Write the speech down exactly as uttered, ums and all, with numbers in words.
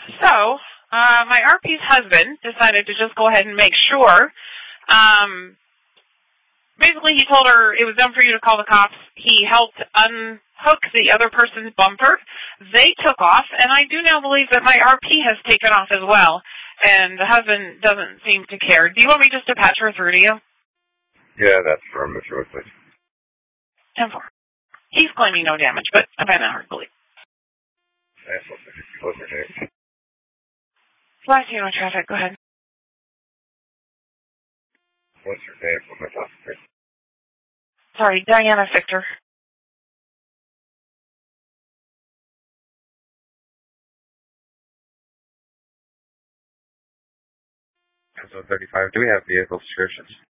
So, uh, my R P's husband decided to just go ahead and make sure. Um, basically, he told her it was done for you to call the cops. He helped unhook the other person's bumper. They took off, and I do now believe that my R P has taken off as well. And the husband doesn't seem to care. Do you want me just to patch her through to you? Yeah, that's firm, if you would, please. ten four. He's claiming no damage, but I find that hard to believe. What's your name? Last year on traffic, go ahead. What's your name? What am I talking to? Sorry, Diana Victor. Episode thirty-five. Do we have vehicle descriptions?